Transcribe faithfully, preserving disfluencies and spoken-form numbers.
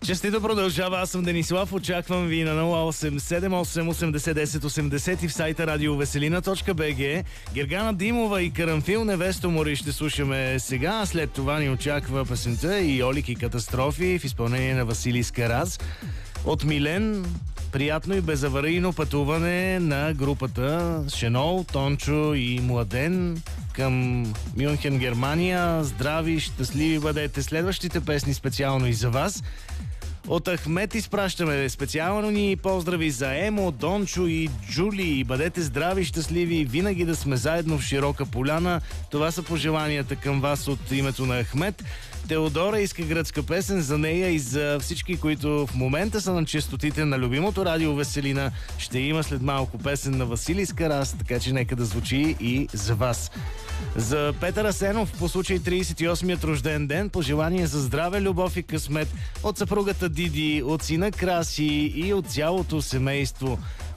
Честито продължава, аз съм Денислав, очаквам ви на нула осем седем осем осемдесет десет осемдесет и в сайта радиовеселина точка би джи. Гергана Димова и Карамфил Невесто Мори ще слушаме сега, след това ни очаква песента и Олик и катастрофи в изпълнение на Василий Скараз. От Милен, приятно и безаварийно пътуване на групата Шенол, Тончо и Младен към Мюнхен, Германия. Здрави, щастливи бъдете. Следващите песни специално и за вас. От Ахмет изпращаме специално ни поздрави за Емо, Дончо и Джули. Бъдете здрави, щастливи, винаги да сме заедно в широка поляна. Това са пожеланията към вас от името на Ахмет. Теодора иска гръцка песен за нея и за всички, които в момента са на честотите на любимото радио Веселина. Ще има след малко песен на Василий Скараз, така че нека да звучи и за вас. За Петър Асенов по случай тридесет и осмият рожден ден пожелание за здраве, любов и късмет от съпругата Диди, от сина Краси и от цялото семейство.